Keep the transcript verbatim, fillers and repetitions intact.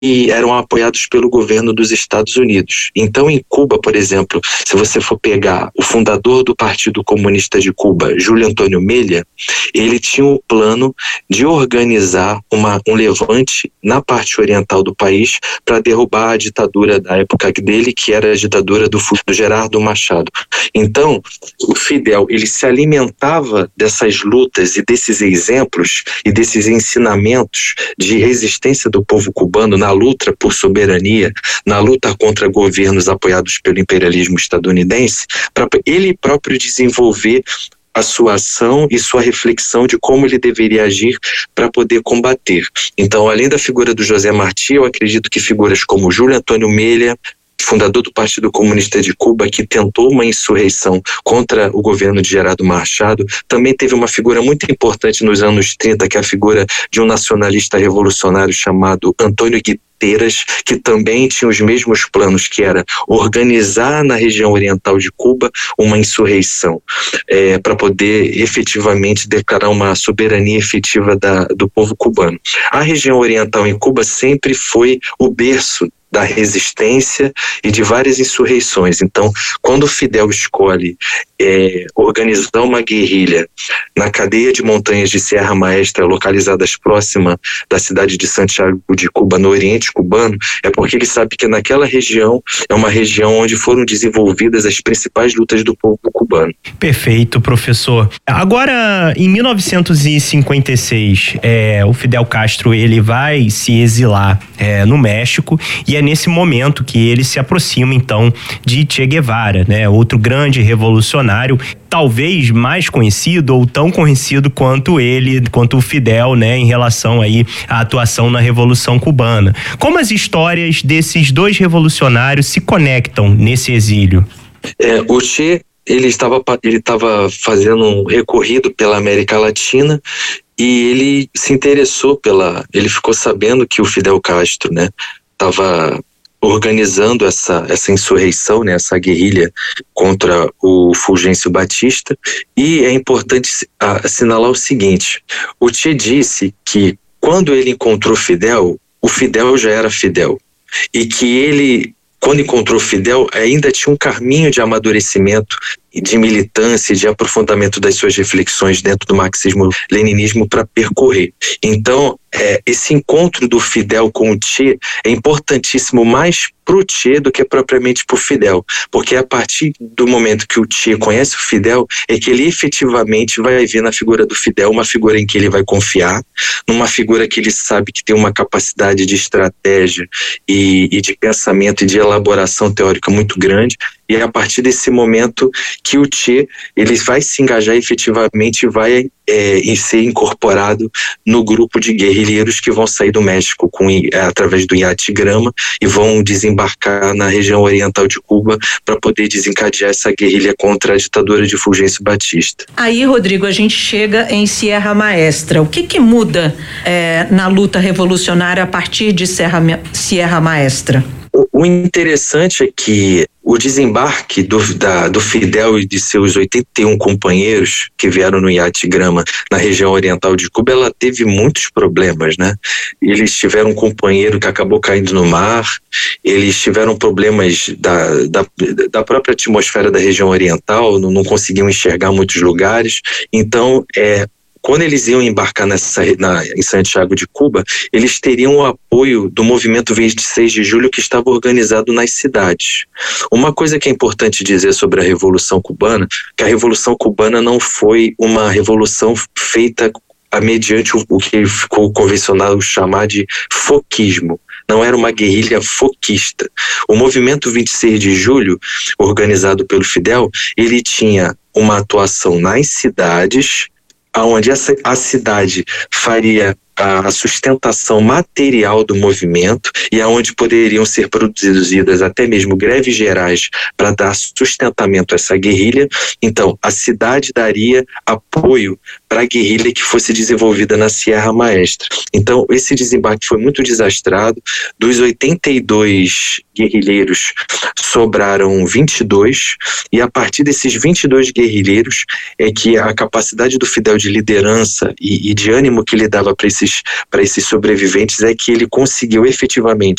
e eram apoiados pelo governo dos Estados Unidos. Então, em Cuba, por exemplo, se você for pegar o fundador do Partido Comunista de Cuba, Júlio Antônio Mella, ele tinha o plano de organizar uma, um levante na parte oriental do país para derrubar a ditadura da época dele, que era a ditadura do, do Gerardo Machado. Então, o Fidel, ele se alimentava dessas lutas e desses exemplos e desses ensinamentos de resistência do povo cubano na luta por soberania, na luta contra governos apoiados pelo imperialismo estadunidense, para ele próprio desenvolver a sua ação e sua reflexão de como ele deveria agir para poder combater. Então, além da figura do José Martí, eu acredito que figuras como Júlio Antônio Mella, fundador do Partido Comunista de Cuba, que tentou uma insurreição contra o governo de Gerardo Machado, também teve uma figura muito importante nos anos trinta, que é a figura de um nacionalista revolucionário chamado Antônio Guiteiras, que também tinha os mesmos planos, que era organizar na região oriental de Cuba uma insurreição, é, para poder efetivamente declarar uma soberania efetiva da, do povo cubano. A região oriental em Cuba sempre foi o berço da resistência e de várias insurreições. Então, quando o Fidel escolhe é, organizar uma guerrilha na cadeia de montanhas de Sierra Maestra, localizadas próxima da cidade de Santiago de Cuba, no Oriente cubano, é porque ele sabe que naquela região é uma região onde foram desenvolvidas as principais lutas do povo cubano. Perfeito, professor. Agora, em mil novecentos e cinquenta e seis, é, o Fidel Castro ele vai se exilar é, no México, e é nesse momento que ele se aproxima então de Che Guevara, né? Outro grande revolucionário, talvez mais conhecido ou tão conhecido quanto ele, quanto o Fidel, né, em relação aí à atuação na Revolução Cubana. Como as histórias desses dois revolucionários se conectam nesse exílio? É, o Che, ele estava ele estava fazendo um recorrido pela América Latina e ele se interessou pela, ele ficou sabendo que o Fidel Castro, né, estava organizando essa, essa insurreição, né, essa guerrilha contra o Fulgêncio Batista, e é importante assinalar o seguinte: o Che disse que quando ele encontrou Fidel, o Fidel já era Fidel, e que ele, quando encontrou Fidel, ainda tinha um caminho de amadurecimento, de militância e de aprofundamento das suas reflexões dentro do marxismo-leninismo para percorrer. Então, é, esse encontro do Fidel com o Che é importantíssimo mais para o Che do que propriamente para o Fidel, porque é a partir do momento que o Che conhece o Fidel é que ele efetivamente vai ver na figura do Fidel uma figura em que ele vai confiar, numa figura que ele sabe que tem uma capacidade de estratégia e, e de pensamento e de elaboração teórica muito grande. E é a partir desse momento que o Che ele vai se engajar efetivamente e vai é, ser incorporado no grupo de guerrilheiros que vão sair do México com, é, através do iate Grama e vão desembarcar na região oriental de Cuba para poder desencadear essa guerrilha contra a ditadura de Fulgêncio Batista. Aí, Rodrigo, a gente chega em Sierra Maestra. O que que muda é, na luta revolucionária a partir de Sierra, Sierra Maestra? O, o interessante é que o desembarque do, da, do Fidel e de seus oitenta e um companheiros que vieram no iate Grama na região oriental de Cuba, ela teve muitos problemas, né? Eles tiveram um companheiro que acabou caindo no mar, eles tiveram problemas da, da, da própria atmosfera da região oriental, não, não conseguiam enxergar muitos lugares. Então, é, quando eles iam embarcar nessa, na, em Santiago de Cuba, eles teriam o apoio do movimento vinte e seis de julho que estava organizado nas cidades. Uma coisa que é importante dizer sobre a Revolução Cubana, que a Revolução Cubana não foi uma revolução feita mediante o, o que ficou convencional chamar de foquismo. Não era uma guerrilha foquista. O movimento vinte e seis de julho, organizado pelo Fidel, ele tinha uma atuação nas cidades, onde essa, a cidade faria a sustentação material do movimento e aonde poderiam ser produzidas até mesmo greves gerais para dar sustentamento a essa guerrilha. Então, a cidade daria apoio para a guerrilha que fosse desenvolvida na Sierra Maestra. Então, esse desembarque foi muito desastrado. Dos oitenta e dois guerrilheiros, sobraram vinte e dois, e a partir desses vinte e dois guerrilheiros é que a capacidade do Fidel de liderança e, e de ânimo que ele dava para esses esses, para esses sobreviventes é que ele conseguiu efetivamente